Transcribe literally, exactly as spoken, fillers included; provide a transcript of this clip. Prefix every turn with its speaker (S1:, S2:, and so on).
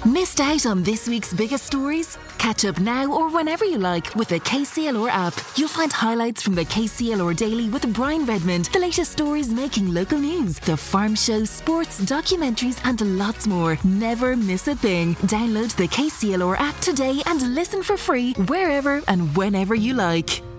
S1: Missed out on this week's biggest stories? Catch up now or whenever you like with the K C L R app. You'll find highlights from the K C L R Daily with Brian Redmond, the latest stories making local news, the farm show, sports, documentaries and lots more. Never miss a thing. Download the K C L R app today and listen for free wherever and whenever you like.